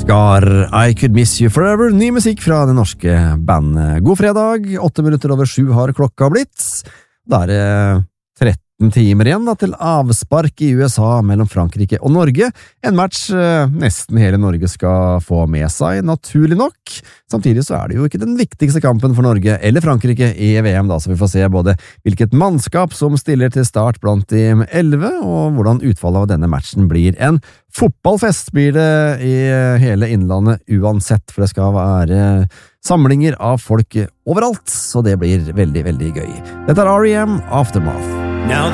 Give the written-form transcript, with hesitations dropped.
Skar, I Could Miss You Forever, ny musikk fra det norske bandet. God fredag, 8:08 har klokka blitt. Da det 13 timer igjen da, til avspark i USA mellom Frankrike og Norge. En match nesten hele Norge skal få med seg, naturlig nok. Samtidig så det jo ikke den viktigste kampen for Norge eller Frankrike i VM, da, så vi får se både hvilket mannskap som stiller til start blant de 11, og hvordan utfallet av denne matchen blir. En fotballfest blir det i hele innlandet uansett, for det skal være samlinger av folk overalt, så det blir veldig, veldig gøy. Dette R.E.M. Aftermath. Now